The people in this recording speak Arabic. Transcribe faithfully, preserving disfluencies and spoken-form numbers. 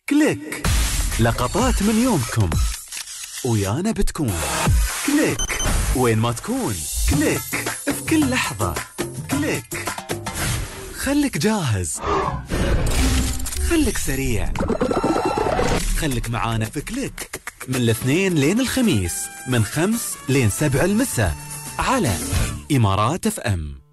كليك، لقطات من يومكم ويانا بتكون كليك وين ما تكون. كليك في كل لحظة. كليك، خليك جاهز، خليك سريع، خليك معانا في كليك من الاثنين لين الخميس من خمس لين سبع المساء على إمارات اف ام.